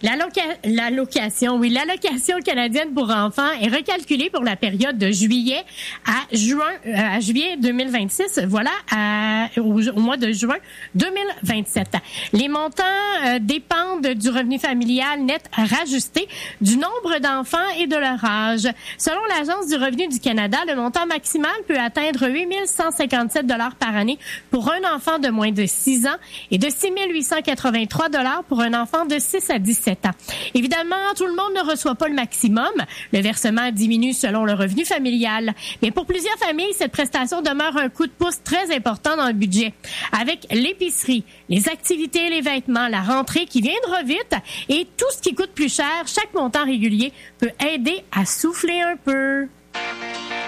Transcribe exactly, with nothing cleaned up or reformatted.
L'alloca- l'allocation, oui, l'allocation canadienne pour enfants est recalculée pour la période de juillet à juin, euh, à juillet deux mille vingt-six, voilà, à, au, au mois de juin deux mille vingt-sept. Les montants euh, dépendent du revenu familial net rajusté, du nombre d'enfants et de leur âge. Selon l'Agence du revenu du Canada, le montant maximal peut atteindre huit mille cent cinquante-sept dollars par année pour un enfant de moins de six ans et de six mille huit cent quatre-vingt-trois dollars pour un enfant de six à dix-sept ans. Évidemment, tout le monde ne reçoit pas le maximum. Le versement diminue selon le revenu familial. Mais pour plusieurs familles, cette prestation demeure un coup de pouce très important dans le budget. Avec l'épicerie, les activités, les vêtements, la rentrée qui viendra vite et tout ce qui coûte plus cher, chaque montant régulier peut aider à souffler un peu.